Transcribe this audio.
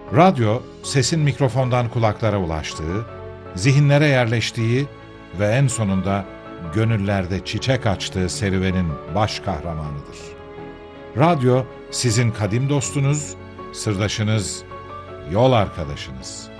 Radyo, sesin mikrofondan kulaklara ulaştığı, zihinlere yerleştiği ve en sonunda gönüllerde çiçek açtığı serüvenin baş kahramanıdır. Radyo, sizin kadim dostunuz, sırdaşınız, yol arkadaşınız.